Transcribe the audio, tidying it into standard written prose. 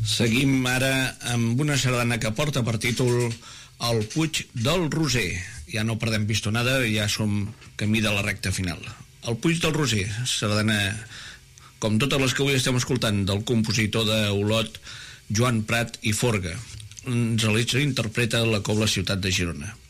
Seguim ara amb una sardana que porta per títol El Puig del Roser. Ja no perdem pistonada, ja som camí de la recta final. El Puig del Roser, sardana com totes les que avui estem escoltant, del compositor d'Olot Joan Prat i Forga. Ens interpreta la Cobla Ciutat de Girona.